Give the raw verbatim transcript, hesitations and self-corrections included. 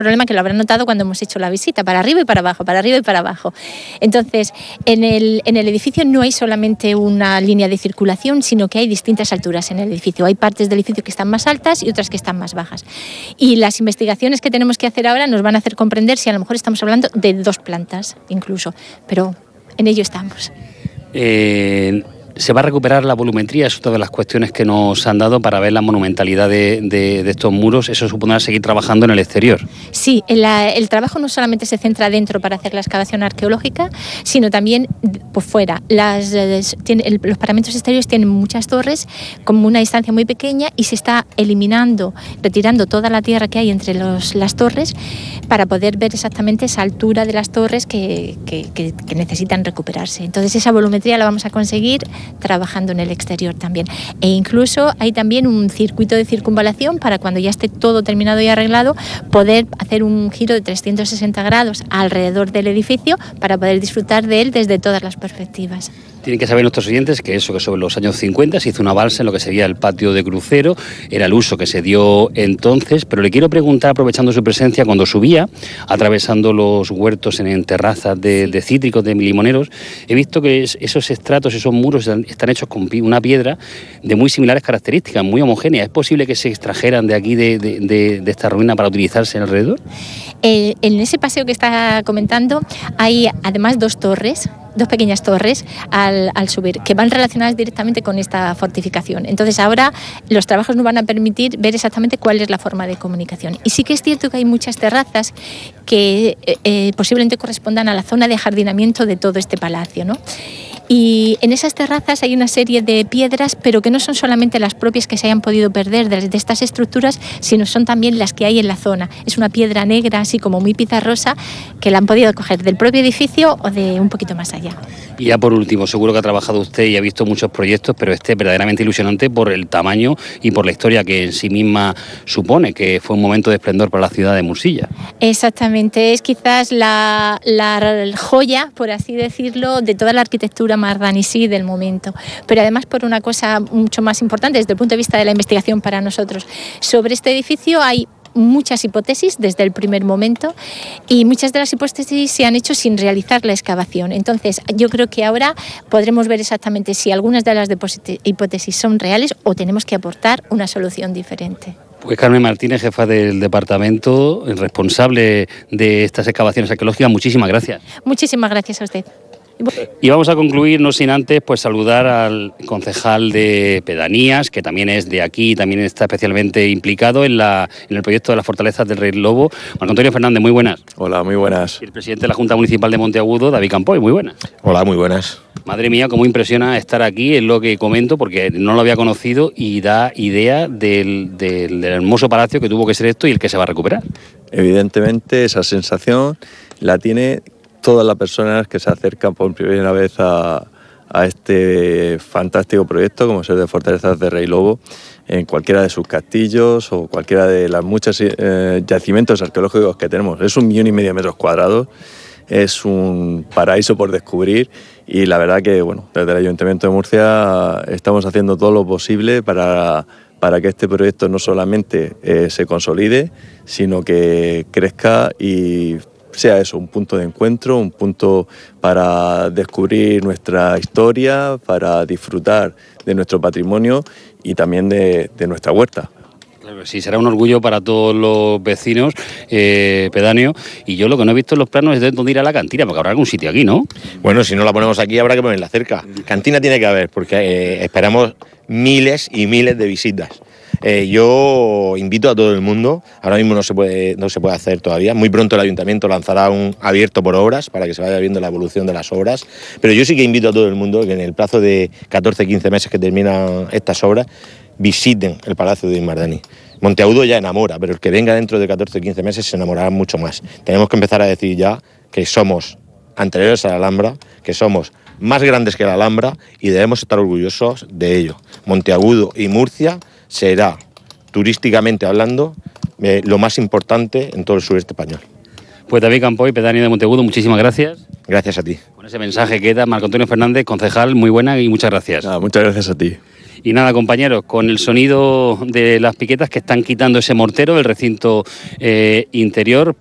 problema que lo habrán notado cuando hemos hecho la visita, para arriba y para abajo, para arriba y para abajo. Entonces, en el, en el edificio no hay solamente una línea de circulación, sino que hay distintas alturas en el edificio. Hay partes del edificio que están más altas y otras que están más bajas. Y las investigaciones que tenemos que hacer ahora nos van a hacer comprender si a lo mejor estamos hablando de dos plantas incluso, pero en ello estamos. Eh... ¿Se va a recuperar la volumetría? Es otra de las cuestiones que nos han dado para ver la monumentalidad de, de, de estos muros. Eso supondrá seguir trabajando en el exterior. Sí, el, el trabajo no solamente se centra dentro para hacer la excavación arqueológica, sino también por fuera. Las, tiene, el, los paramentos exteriores tienen muchas torres, como una distancia muy pequeña, y se está eliminando, retirando toda la tierra que hay entre los, las torres para poder ver exactamente esa altura de las torres que, que, que, que necesitan recuperarse. Entonces esa volumetría la vamos a conseguir trabajando en el exterior también. E incluso hay también un circuito de circunvalación para cuando ya esté todo terminado y arreglado, poder hacer un giro de trescientos sesenta grados alrededor del edificio para poder disfrutar de él desde todas las perspectivas. Tienen que saber nuestros oyentes que eso, que sobre los años cincuenta se hizo una balsa en lo que sería el patio de crucero, era el uso que se dio entonces, pero le quiero preguntar, aprovechando su presencia, cuando subía, atravesando los huertos en, en terrazas de, de cítricos, de limoneros, he visto que es, esos estratos, esos muros están hechos con una piedra de muy similares características, muy homogéneas. ¿Es posible que se extrajeran de aquí, de, de, de, de esta ruina, para utilizarse alrededor? Eh, en ese paseo que está comentando hay además dos torres, dos pequeñas torres al, al subir, que van relacionadas directamente con esta fortificación. Entonces ahora los trabajos nos van a permitir ver exactamente cuál es la forma de comunicación. Y sí que es cierto que hay muchas terrazas que eh, posiblemente correspondan a la zona de ajardinamiento de todo este palacio, ¿no? Y en esas terrazas hay una serie de piedras, pero que no son solamente las propias que se hayan podido perder de, de estas estructuras, sino son también las que hay en la zona. Es una piedra negra, así como muy pizarrosa, que la han podido coger del propio edificio o de un poquito más allá. Y ya por último, seguro que ha trabajado usted y ha visto muchos proyectos, pero este es verdaderamente ilusionante por el tamaño y por la historia que en sí misma supone, que fue un momento de esplendor para la ciudad de Mursilla. Exactamente, es quizás la, la joya, por así decirlo, de toda la arquitectura mardanisí del momento, pero además por una cosa mucho más importante desde el punto de vista de la investigación para nosotros. Sobre este edificio hay muchas hipótesis desde el primer momento y muchas de las hipótesis se han hecho sin realizar la excavación. Entonces yo creo que ahora podremos ver exactamente si algunas de las hipótesis son reales o tenemos que aportar una solución diferente. Pues Carmen Martínez, jefa del departamento, responsable de estas excavaciones arqueológicas, muchísimas gracias. Muchísimas gracias a usted. Y vamos a concluir, no sin antes pues saludar al concejal de Pedanías, que también es de aquí, también está especialmente implicado en, la, en el proyecto de las fortalezas del Rey Lobo. Marco Antonio Fernández, muy buenas. Hola, muy buenas. Y el presidente de la Junta Municipal de Monteagudo, David Campoy, muy buenas. Hola, muy buenas. Madre mía, cómo impresiona estar aquí, es lo que comento, porque no lo había conocido y da idea del, del, del hermoso palacio que tuvo que ser esto y el que se va a recuperar. Evidentemente esa sensación la tiene todas las personas que se acercan por primera vez a, a este fantástico proyecto como es el de Fortalezas de Rey Lobo, en cualquiera de sus castillos o cualquiera de los muchos eh, yacimientos arqueológicos que tenemos. Es un millón y medio de metros cuadrados, es un paraíso por descubrir y la verdad que bueno, desde el Ayuntamiento de Murcia estamos haciendo todo lo posible para, para que este proyecto no solamente eh, se consolide, sino que crezca y sea eso, un punto de encuentro, un punto para descubrir nuestra historia, para disfrutar de nuestro patrimonio y también de, de nuestra huerta. Claro, sí, será un orgullo para todos los vecinos eh, pedáneos. Y yo lo que no he visto en los planos es de dónde ir a la cantina, porque habrá algún sitio aquí, ¿no? Bueno, si no la ponemos aquí habrá que ponerla cerca. Cantina tiene que haber, porque eh, esperamos miles y miles de visitas. Eh, yo invito a todo el mundo, ahora mismo no se puede no se puede hacer todavía, muy pronto el Ayuntamiento lanzará un abierto por obras para que se vaya viendo la evolución de las obras, pero yo sí que invito a todo el mundo que en el plazo de catorce a quince meses que terminan estas obras visiten el Palacio de Ismardani. Monteagudo ya enamora, pero el que venga dentro de catorce a quince meses se enamorará mucho más. Tenemos que empezar a decir ya que somos anteriores a la Alhambra, que somos más grandes que la Alhambra y debemos estar orgullosos de ello. Monteagudo y Murcia será, turísticamente hablando, eh, lo más importante en todo el sureste español. Pues David Campoy, pedáneo de Monteagudo, muchísimas gracias. Gracias a ti. Con ese mensaje queda Marco Antonio Fernández, concejal, muy buena y muchas gracias. Ah, muchas gracias a ti. Y nada, compañeros, con el sonido de las piquetas que están quitando ese mortero del recinto eh, interior.